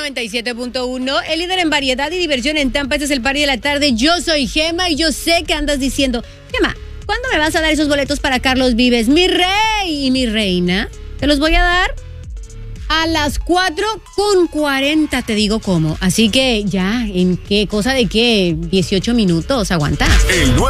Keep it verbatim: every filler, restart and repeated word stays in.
noventa y siete punto uno, el líder en variedad y diversión en Tampa. Este es el party de la tarde. Yo soy Gema y yo sé que andas diciendo, Gema, ¿cuándo me vas a dar esos boletos para Carlos Vives? Mi rey y mi reina, te los voy a dar a las cuatro con cuarenta, te digo cómo. Así que ya, ¿en qué? ¿Cosa de qué? dieciocho minutos, aguanta. El nuevo